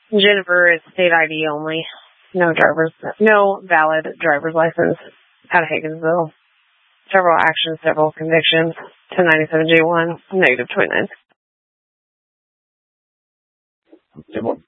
Jennifer is state ID only. No valid driver's license out of Higginsville. Several actions, several convictions. 1097J1, negative 29. Good morning.